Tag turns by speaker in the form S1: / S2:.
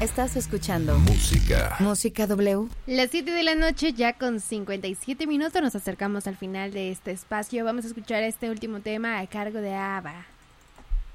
S1: Estás escuchando Música W.
S2: Las 7 de la noche, ya con 57 minutos, nos acercamos al final de este espacio. Vamos a escuchar este último tema a cargo de ABBA.